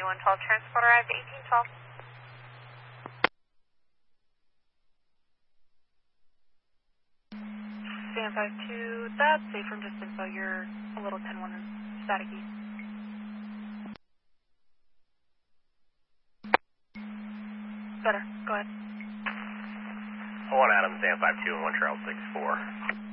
112, transport arrived 1812. Stand 52, that's safe from just info, you're a little 10-1 staticky. Better, go ahead. Hold on, Adam, stand 52 and 1 Charles 64.